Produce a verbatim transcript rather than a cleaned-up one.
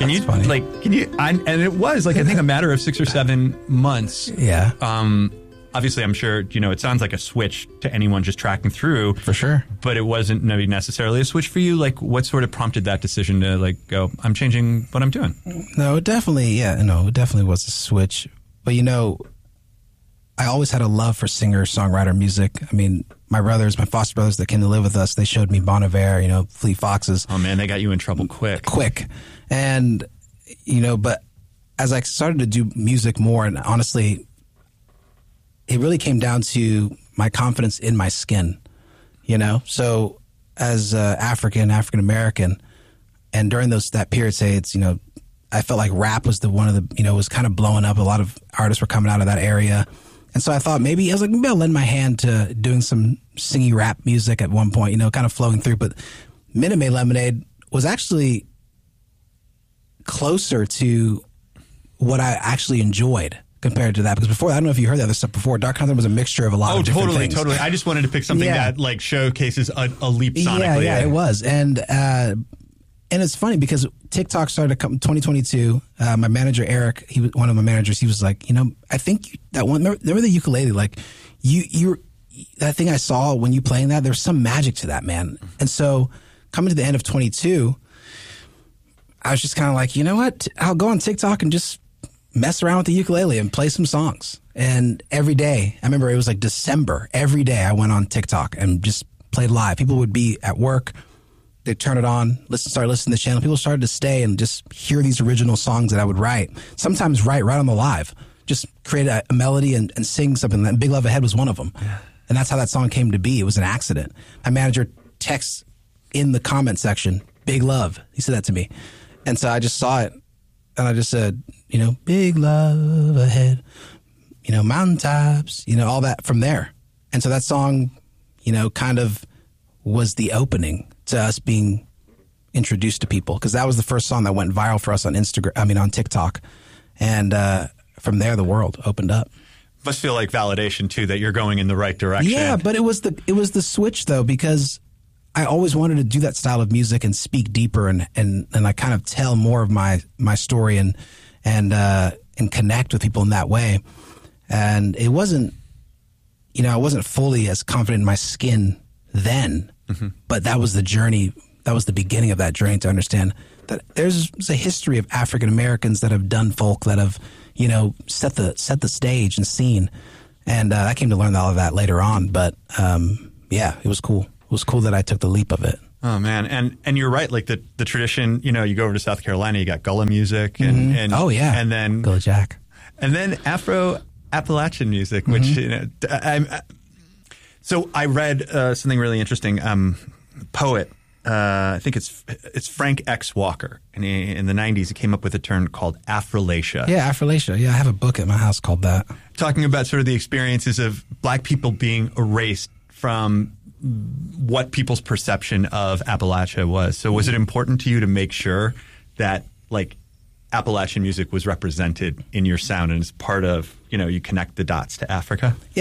Can you funny. like? Can you? I, and it was like I think a matter of six or seven months. Yeah. Um. Obviously, I'm sure you know it sounds like a switch to anyone just tracking through. For sure. But it wasn't maybe necessarily a switch for you. Like, what sort of prompted that decision to like go? I'm changing what I'm doing. No, it definitely. Yeah. No, it definitely was a switch. But you know, I always had a love for singer songwriter music. I mean, my brothers, my foster brothers that came to live with us, they showed me Bon Iver, you know, Fleet Foxes. Oh man, they got you in trouble quick. Quick. And, you know, but as I started to do music more, and honestly, it really came down to my confidence in my skin, you know? So as uh, African, African American, and during those that period, say it's, you know, I felt like rap was the one of the, you know, was kind of blowing up. A lot of artists were coming out of that area. And so I thought maybe, I was like, maybe I'll lend my hand to doing some singy rap music at one point, you know, kind of flowing through. But Minute Maid Lemonade was actually closer to what I actually enjoyed compared to that. Because before, I don't know if you heard the other stuff before, Dark Anthem was a mixture of a lot oh, of different totally, things. totally. I just wanted to pick something Yeah. that like showcases a, a leap sonically. Yeah, yeah, it was. And, uh, and it's funny because TikTok started to come twenty twenty-two. Uh, my manager, Eric, he was one of my managers. He was like, you know, I think you, that one, remember, remember the ukulele? Like you, you, that thing I saw when you playing that, there's some magic to that, man. And so coming to the end of twenty-two, I was just kind of like, you know what? I'll go on TikTok and just mess around with the ukulele and play some songs. And every day, I remember it was like December, every day I went on TikTok and just played live. People would be at work. They'd turn it on, listen, start listening to the channel. People started to stay and just hear these original songs that I would write. Sometimes write right on the live. Just create a, a melody and, and sing something. That Big Love Ahead was one of them. Yeah. And that's how that song came to be. It was an accident. My manager texts in the comment section, Big Love. He said that to me. And so I just saw it. And I just said, you know, big love ahead, you know, mountaintops, you know, all that from there. And so that song, you know, kind of was the opening to us being introduced to people, because that was the first song that went viral for us on Instagram, I mean, on TikTok. And uh, from there, the world opened up. Must feel like validation, too, that you're going in the right direction. Yeah, but it was the it was the switch, though, because I always wanted to do that style of music and speak deeper and, and, and I kind of tell more of my, my story and and uh, and connect with people in that way. And it wasn't, you know, I wasn't fully as confident in my skin then, mm-hmm. but that was the journey. That was the beginning of that journey to understand that there's a history of African Americans that have done folk, that have, you know, set the set the stage and scene. And uh, I came to learn all of that later on. But um, yeah, it was cool. It was cool that I took the leap of it. Oh man, and and you're right. Like the, the tradition, you know, you go over to South Carolina, you got Gullah music, and, mm-hmm. and oh yeah, and then Gullah Jack, and then Afro Appalachian music, which mm-hmm. you know, I, I, so I read uh, something really interesting. Um, poet, uh, I think it's it's Frank X. Walker, and he, in the nineties, he came up with a term called Afrolatia. Yeah, Afrolatia. Yeah, I have a book at my house called that, talking about sort of the experiences of Black people being erased from what people's perception of Appalachia was. So was it important to you to make sure that like Appalachian music was represented in your sound and as part of, you know, you connect the dots to Africa? Yeah.